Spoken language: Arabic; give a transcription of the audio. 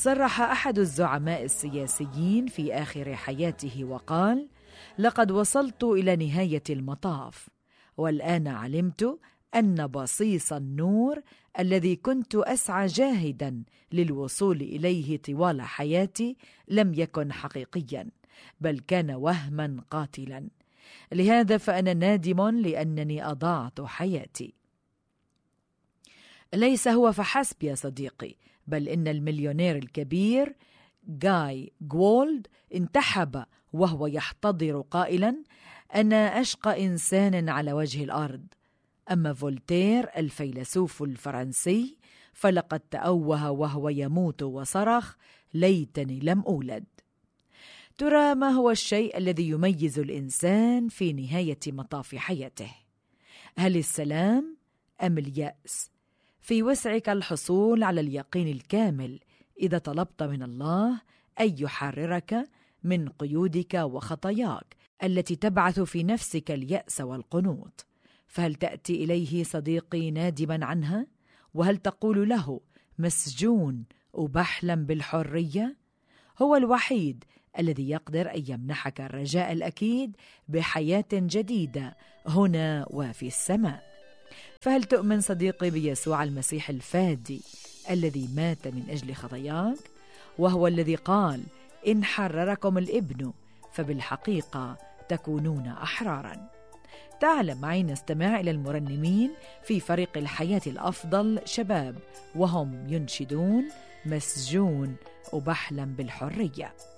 صرح أحد الزعماء السياسيين في آخر حياته وقال: لقد وصلت إلى نهاية المطاف، والآن علمت أن بصيص النور الذي كنت أسعى جاهداً للوصول إليه طوال حياتي لم يكن حقيقياً، بل كان وهماً قاتلاً. لهذا فأنا نادم لأنني أضاعت حياتي. ليس هو فحسب يا صديقي، بل إن المليونير الكبير جاي جولد انتحب وهو يحتضر قائلاً: أنا أشقى إنسان على وجه الأرض. أما فولتير الفيلسوف الفرنسي فلقد تأوه وهو يموت وصرخ: ليتني لم أولد. ترى ما هو الشيء الذي يميز الإنسان في نهاية مطاف حياته؟ هل السلام أم اليأس؟ في وسعك الحصول على اليقين الكامل إذا طلبت من الله أن يحررك من قيودك وخطاياك التي تبعث في نفسك اليأس والقنوط. فهل تأتي إليه صديقي نادما عنها؟ وهل تقول له: مسجون وبحلم بالحرية؟ هو الوحيد الذي يقدر أن يمنحك الرجاء الأكيد بحياة جديدة هنا وفي السماء. فهل تؤمن صديقي بيسوع المسيح الفادي الذي مات من أجل خطاياك؟ وهو الذي قال: إن حرركم الابن فبالحقيقة تكونون أحراراً. تعال معي نستمع إلى المرنمين في فريق الحياة الأفضل شباب، وهم ينشدون: مسجون وبحلم بالحرية.